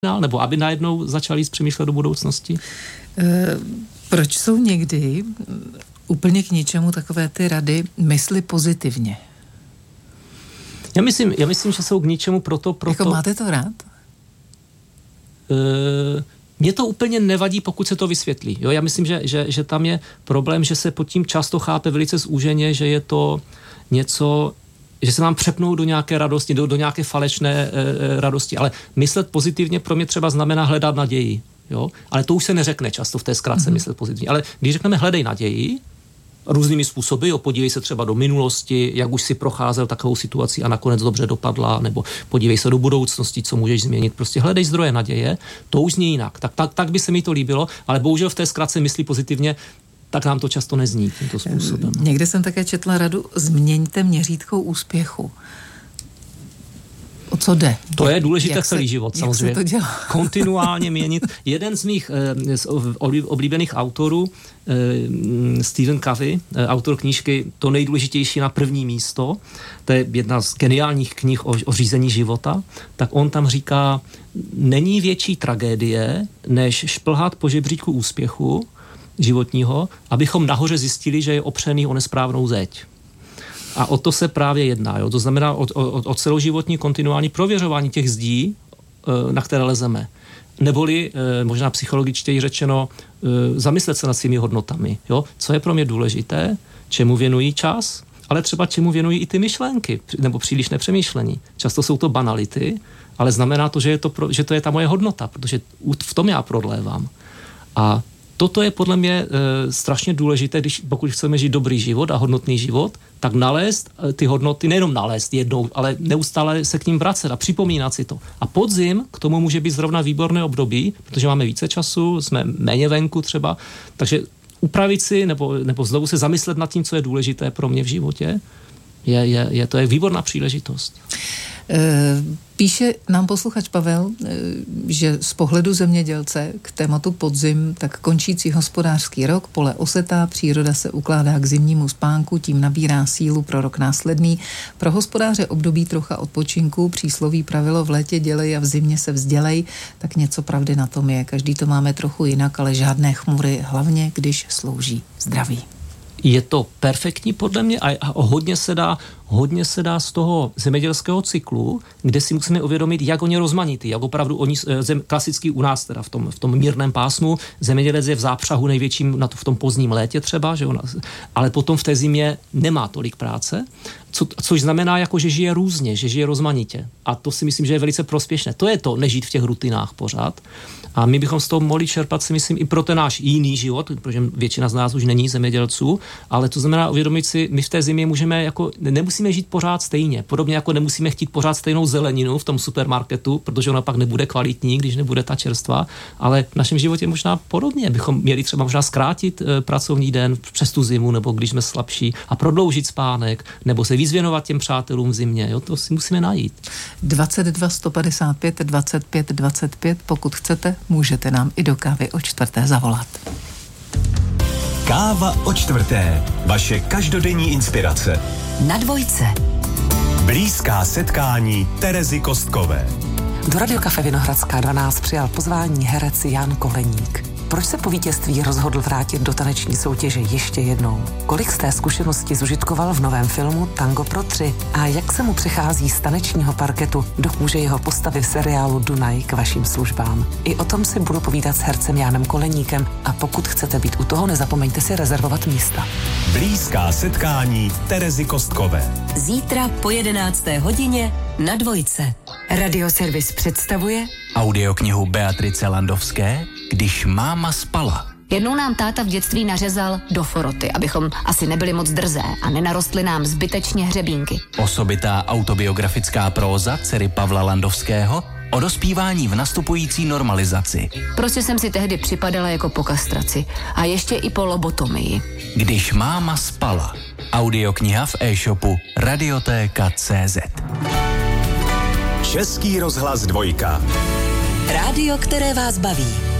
nebo aby najednou začali přemýšlet do budoucnosti? Proč jsou někdy úplně k ničemu takové ty rady mysli pozitivně? Já myslím, že jsou k ničemu proto... Jako máte to rád? Mně to úplně nevadí, pokud se to vysvětlí. Jo? Já myslím, že tam je problém, že se pod tím často chápe velice zúženě, že je to něco, že se mám přepnout do nějaké radosti, do nějaké falešné radosti. Ale myslet pozitivně pro mě třeba znamená hledat naději. Jo? Ale to už se neřekne často v té zkratce myslet pozitivně. Ale když řekneme hledej naději, různými způsoby, podívej se třeba do minulosti, jak už si procházel takovou situaci a nakonec dobře dopadla, nebo podívej se do budoucnosti, co můžeš změnit. Prostě hledej zdroje naděje, to už zní jinak. Tak by se mi to líbilo, ale bohužel v té zkratce myslí pozitivně, tak nám to často nezní tímto způsobem. Někde jsem také četla radu, změňte měřítko úspěchu. O co jde? To je důležité celý život, samozřejmě. Jak se to dělá? Kontinuálně měnit. Jeden z mých oblíbených autorů, Stephen Covey, autor knížky To nejdůležitější na první místo, to je jedna z geniálních knih o řízení života, tak on tam říká, není větší tragédie, než šplhat po žebříčku úspěchu životního, abychom nahoře zjistili, že je opřený o nesprávnou zeď. A o to se právě jedná. Jo? To znamená o celoživotní kontinuální prověřování těch zdí, na které lezeme. Neboli, možná psychologičtěji řečeno, zamyslet se nad svými hodnotami. Jo? Co je pro mě důležité, čemu věnují čas, ale třeba čemu věnují i ty myšlenky, nebo příliš nepřemýšlení. Často jsou to banality, ale znamená to, že to je ta moje hodnota, protože v tom já prodlévám. A toto je podle mě strašně důležité, pokud chceme žít dobrý život a hodnotný život, tak nalézt ty hodnoty, nejenom nalézt jednou, ale neustále se k ním vracet a připomínat si to. A podzim k tomu může být zrovna výborné období, protože máme více času, jsme méně venku třeba, takže upravit si nebo znovu se zamyslet nad tím, co je důležité pro mě v životě, to je výborná příležitost. Píše nám posluchač Pavel, že z pohledu zemědělce k tématu podzim, tak končící hospodářský rok, pole osetá, příroda se ukládá k zimnímu spánku, tím nabírá sílu pro rok následný. Pro hospodáře období trocha odpočinku, přísloví pravilo v létě dělej a v zimě se vzdělej, tak něco pravdy na tom je. Každý to máme trochu jinak, ale žádné chmury, hlavně když slouží zdraví. Je to perfektní podle mě a hodně se dá z toho zemědělského cyklu, kde si musíme uvědomit, jak on je rozmanitý, jak opravdu klasický u nás teda v tom mírném pásmu, zemědělec je v zápřahu největším v tom pozdním létě třeba, že ale potom v té zimě nemá tolik práce, což znamená, jako, že žije různě, že žije rozmanitě. A to si myslím, že je velice prospěšné. To je to, nežít v těch rutinách pořád. A my bychom z toho mohli čerpat, si myslím, i pro ten náš jiný život, protože většina z nás už není zemědělců, ale to znamená uvědomit si, my v té zimě nemusíme žít pořád stejně. Podobně jako nemusíme chtít pořád stejnou zeleninu v tom supermarketu, protože ona pak nebude kvalitní, když nebude ta čerstvá, ale v našem životě možná podobně. Bychom měli třeba možná zkrátit pracovní den přes tu zimu, nebo když jsme slabší a prodloužit spánek, nebo se víc věnovat těm přátelům v zimě. Jo? To si musíme najít. 22 155 25 25, pokud chcete, můžete nám i do kávy o čtvrté zavolat. Káva o čtvrté. Vaše každodenní inspirace. Na dvojce. Blízká setkání Terezy Kostkové. Do Radiokafe Vinohradská 12 přijal pozvání herec Jan Koleník. Proč se po vítězství rozhodl vrátit do taneční soutěže ještě jednou? Kolik z té zkušenosti zužitkoval v novém filmu Tango pro 3? A jak se mu přechází z tanečního parketu do kůže jeho postavy v seriálu Dunaj k vašim službám? I o tom si budu povídat s hercem Janem Koleníkem a pokud chcete být u toho, nezapomeňte si rezervovat místa. Blízká setkání Terezy Kostkové. Zítra po 11. hodině na dvojce. Radioservis představuje audioknihu Beatrice Landovské Když máma spala. Jednou nám táta v dětství nařezal do foroty, abychom asi nebyli moc drzé a nenarostly nám zbytečně hřebínky. Osobitá autobiografická próza dcery Pavla Landovského o dospívání v nastupující normalizaci. Prostě jsem si tehdy připadala jako po kastraci a ještě i po lobotomii. Když máma spala. Audiokniha v e-shopu Radiotéka.cz. Český rozhlas 2. Rádio, které vás baví.